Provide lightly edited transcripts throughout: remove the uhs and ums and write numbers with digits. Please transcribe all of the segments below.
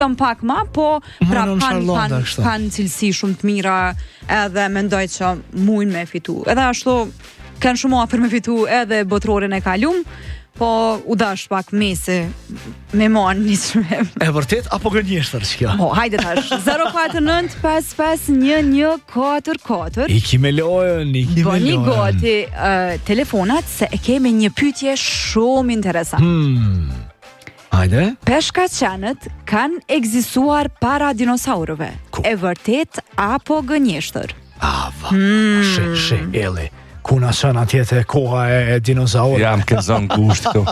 Jam pak ma, po pra kanë cilësi shumë të mira edhe mendoj që mujnë me fitu. Edhe ashtu kanë shumë afër me fitu edhe botrorin e kalum, po u dash pak mesi me mon nisme. E vërtet apo gënjeshtër çka? Po, hajde tash. 049 55 1144. Iki me lojën. Bëni gati telefonat se e kemi një pyetje shumë interesante. Hajde. Peshkaqenët kanë ekzistuar para dinosaurëve. E vërtet apo gënjeshtër? She, Eli. Kuna qënë atjete koha e dinozaurëve. Jam këzon gusht këtu.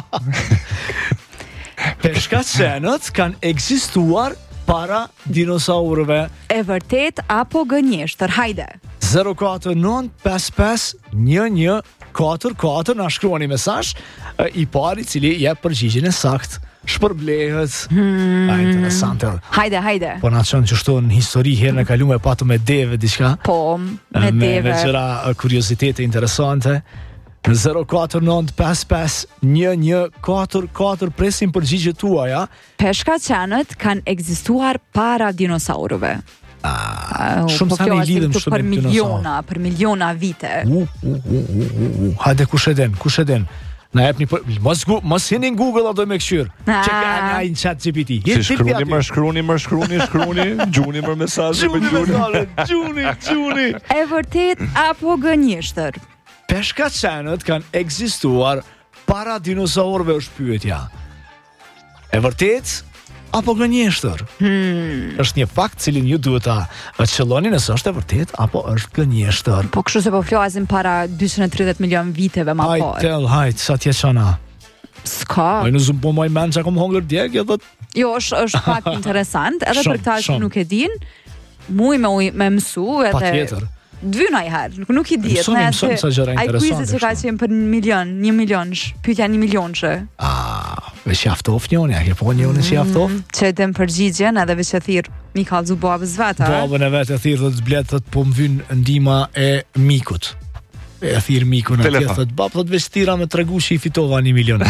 Peshkaqenët kanë ekzistuar para dinosaurëve. E vërtet apo gënjeshtër? Hajde. 049 55 1144 na shkruani mesazh i pari i cili jep përgjigjen e saktë. Shpërblehet. Interesante. Hajde. Po na çon qështu në histori herën e kaluar patu me deve diçka. Po, me deve. Me gjëra kuriozitete interesante. 049 55 1144 presim përgjigjet tuaja. Peshkaqenët kanë ekzistuar para dinosaurëve. Shumë sa ne lidhem shumë për miliona vite. Hajde kush e den. Na jepni mos hini në Google ato me këshyr. Çeka ai në chat GPT. Shkruani, gjuni më mesazhe me gjuni. E vërtet apo gënjeshtër? Peshkaqenët kanë ekzistuar para dinosaurëve është pyetja. E vërtet apo gënjeshtër? Është një fakt cilin ju duhet ta qëlloni nëse është e vërtet apo është gënjeshtër. Po kështu se po flasim para 230 milion viteve më parë. Hajt, sa tje qana? Ska. Në zumë po moj men që kom hongër djegë, Jo, është pak interesant, edhe për këta që nuk e din, muj me mësu, edhe... Pa tjetër. Dvyna i herë, nuk i dijet. Mësëm sa gjëra interesante. A i kujzit që ka qenë për 1 milion, pyetja 1 milion që. Veç jaftof njone, a ke po njone që jaftof? Që e dem përgjigjen, edhe veç e thirë mi kalzu babës vetë, Babën e vetë e thirë dhe të zbletë dhe të po më vynë ndima e mikut. E thirë mikun atje, thët, babë, thët veç tira me tregu që i fitova 1 milion.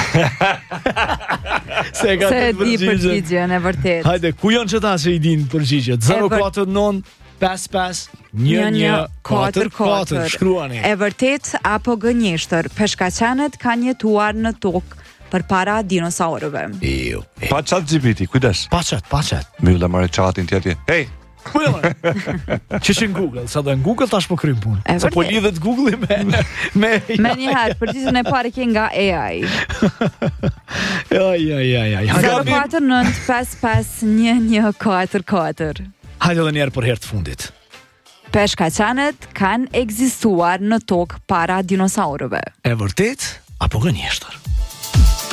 Se di përgjigjen, e vërtet. Hajde, ku janë që ta që i din përgjigjet? 049 55 1144 shkruani. E vërtet apo gënjeshtër, peshkaqenët kanë jetuar në tokë përpara dinosaurëve. Pa chat GPT, kujdes. Pa chat. Mylla marrë chatin ti atje. Hey, Që në Google, sa do në Google tash po krymë punë. Sa po lidhet Google me njëherë, përgjithën e pare ke nga AI. 049 55 1144. Hajde dhe njerë për herë të fundit. Peshkaqenët kanë ekzistuar në tokë para dinosaurëve. E vërtet apo gënjeshtër?